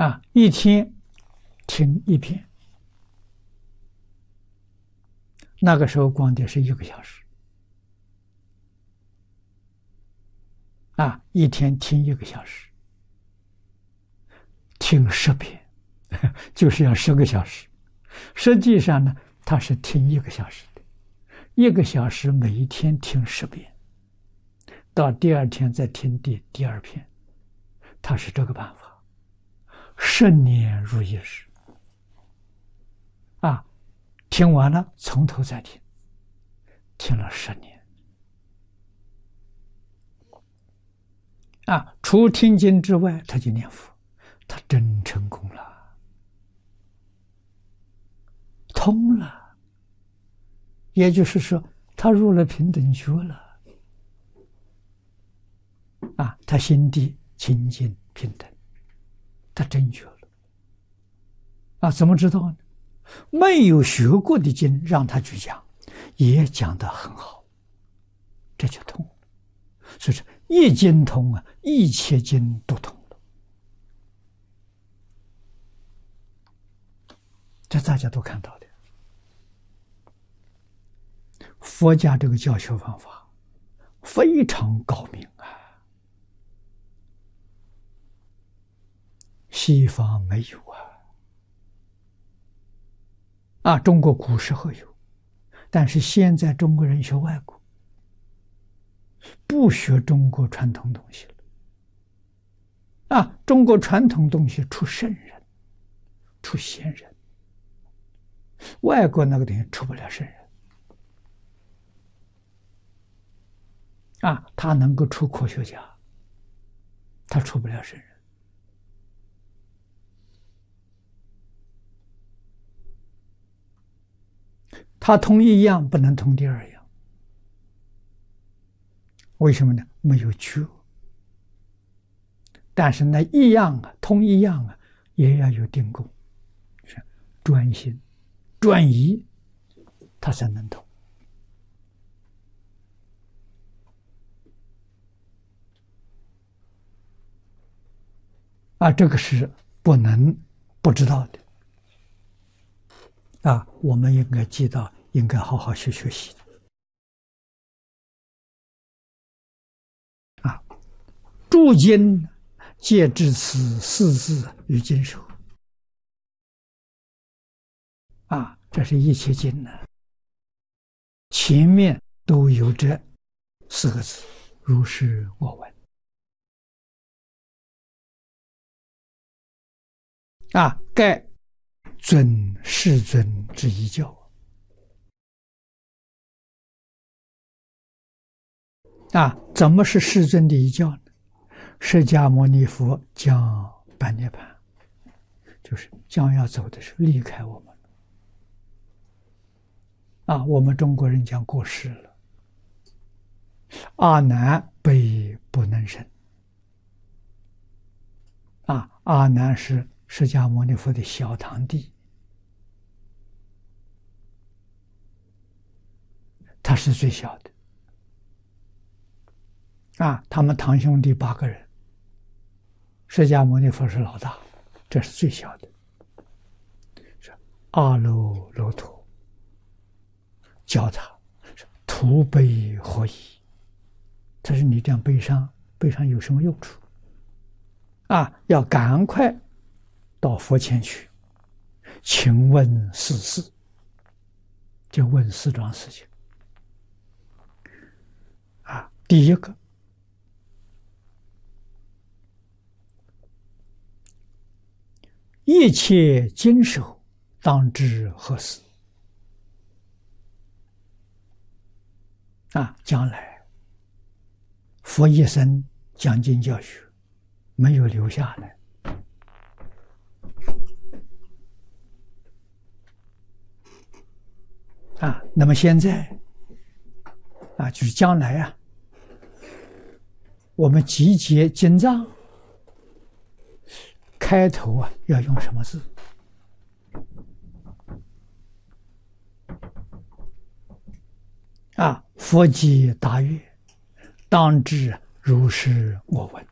一天听一篇，那个时候光碟是1个小时，一天听1个小时，听10遍，就是要10个小时。实际上呢，他是听1个小时的，1个小时每一天听10遍，到第二天再听第二篇，他是这个办法，10年如一日。听完了从头再听，听了10年。除听经之外，他就念佛，他真成功了，通了。也就是说，他入了平等觉了。他心地清净平等，他真觉了。怎么知道呢？没有学过的经让他去讲，也讲得很好，这就通了。所以说一经通一切经都通了。这大家都看到的。佛家这个教学方法非常高明西方没有中国古时候有，但是现在中国人学外国，不学中国传统东西了。中国传统东西出圣人，出贤人，外国那个东西出不了圣人。他能够出科学家，他出不了圣人。他通一样不能通第二样，为什么呢？没有觉。但是那一样通一样也要有定功，专心专一，他才能通。这个是不能不知道的。我们应该记到，应该好好学习的。诸经皆至此4字于经首。这是一切经前面都有这4个字：如是我闻。盖尊世尊之遗教。怎么是世尊的遗教呢？释迦牟尼佛将半涅槃，就是将要走的时候离开我们我们中国人讲过世了。阿难悲不能生。阿难是释迦牟尼佛的小堂弟，他是最小的。他们堂兄弟8个人，释迦牟尼佛是老大，这是最小的。是阿耨罗陀教他徒悲何益？他说你这样悲伤有什么用处？要赶快到佛前去，请问4事，就问4桩事情。第一个，一切经首当知何事？将来佛一生讲经教学，没有留下来。那么现在就是将来我们集结经藏，开头要用什么字？佛即答曰：当知如是我闻。